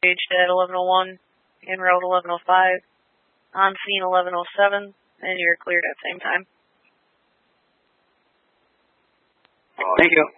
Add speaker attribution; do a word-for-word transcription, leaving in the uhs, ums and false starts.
Speaker 1: engaged at eleven oh one, en route eleven oh five, on scene eleven oh seven, and you're cleared at the same time.
Speaker 2: Thank you.